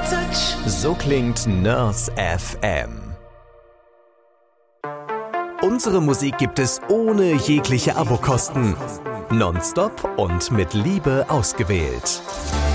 touch. So klingt Nurse FM. Unsere Musik gibt es ohne jegliche Abokosten. Nonstop und mit Liebe ausgewählt.